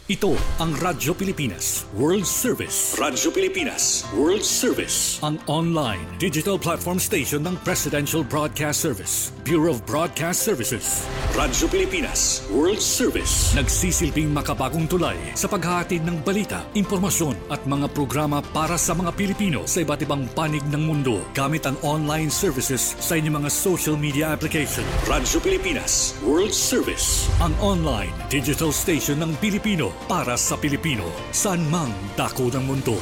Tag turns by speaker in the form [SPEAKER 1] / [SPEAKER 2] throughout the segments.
[SPEAKER 1] Ito ang Radyo Pilipinas World Service. Radyo Pilipinas World Service. Ang online digital platform station ng Presidential Broadcast Service, Bureau of Broadcast Services. Radyo Pilipinas World Service. Nagsisilbing makabagong tulay sa paghahatid ng balita, impormasyon at mga programa para sa mga Pilipino sa iba't ibang panig ng mundo gamit ang online services sa inyong mga social media application. Radyo Pilipinas World Service. Ang online digital station ng Pilipino para sa Pilipino, saan mang dako ng mundo.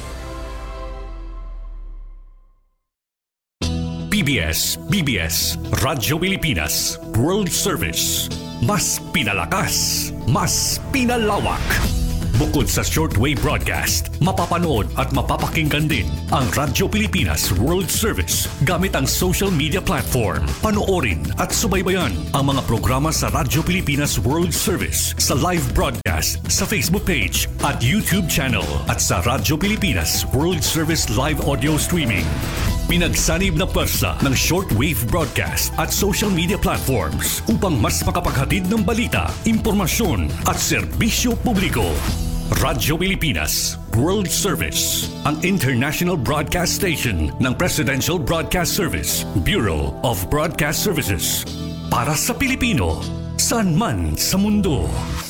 [SPEAKER 1] BBS, Radyo Pilipinas, World Service. Mas pinalakas, mas pinalawak. Bukod sa shortwave broadcast, mapapanood at mapapakinggan din ang Radyo Pilipinas World Service gamit ang social media platform. Panoorin at subaybayan ang mga programa sa Radyo Pilipinas World Service sa live broadcast sa Facebook page at YouTube channel at sa Radyo Pilipinas World Service live audio streaming. Pinagsanib na pwersa ng shortwave broadcast at social media platforms upang mas makapaghatid ng balita, impormasyon at serbisyo publiko. Radyo Pilipinas World Service, ang international broadcast station ng Presidential Broadcast Service, Bureau of Broadcast Services. Para sa Pilipino, saan man sa mundo.